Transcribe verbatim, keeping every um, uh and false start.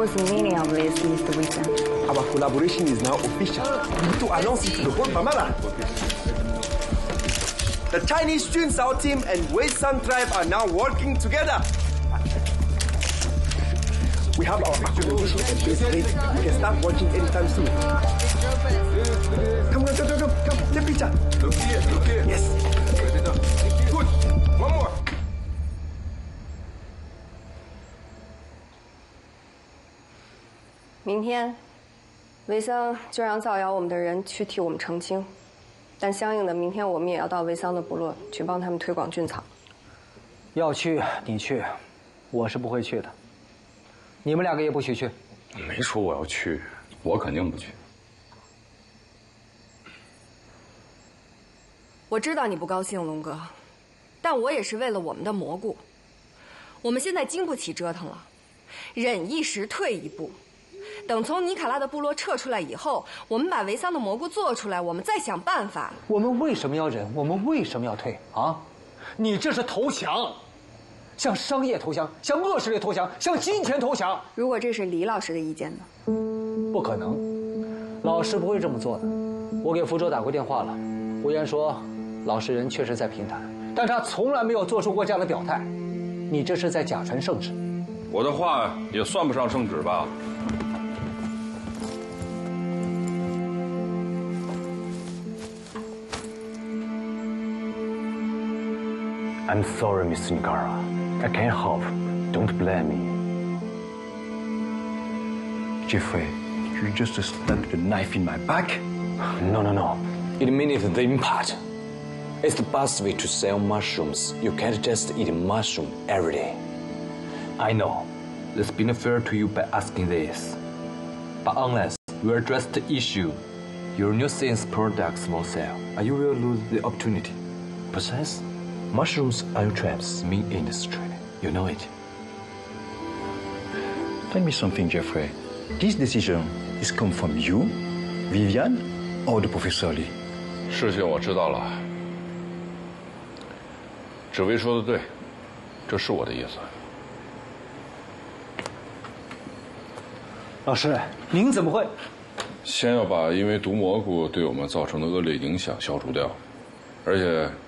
What's the meaning of this, Mister Wei-san? Our collaboration is now official. We need to announce it to the whole Bamala. The Chinese Junsao team and Wei-san tribe are now working together. We have our accommodation and base ready. We can start working anytime soon. Come, come, come, come, come. Take picture. Look here, look here. Yes. Good. One more. 明天，维桑就让造谣我们的人去替我们澄清，但相应的，明天我们也要到维桑的部落去帮他们推广菌草。 要去你去，我是不会去的。你们两个也不许去。 没说我要去，我肯定不去。 我知道你不高兴，龙哥，但我也是为了我们的蘑菇。我们现在经不起折腾了，忍一时，退一步。 等从尼卡拉的部落撤出来以后，我们把维桑的蘑菇做出来，我们再想办法。 我们为什么要忍？我们为什么要退啊？你这是投降，向商业投降，向恶势力投降，向金钱投降。 如果这是李老师的意见呢？ 不可能，老师不会这么做的。我给福州打过电话了，吴岩说，老实人确实在平潭，但他从来没有做出过这样的表态。你这是在假传圣旨。 我的话也算不上圣旨吧？ I'm sorry, Mister Nigara. I can't help. Don't blame me. Jeffrey, you just stuck the knife in my back? No, no, no. It means the impact. It's the best way to sell mushrooms. You can't just eat mushroom every day. I know. It's been fair to you by asking this. But unless you address the issue, your new science products won't sell, and you will lose the opportunity. Besides, mushrooms are your traps. Meat industry, you know it. Tell me something, Jeffrey. This decision is come from you, Vivian, or the Professor Lee? 事情我知道了。紫薇说的对，这是我的意思。 老师，您怎么会？ 先要把因为毒蘑菇对我们造成的恶劣影响消除掉，而且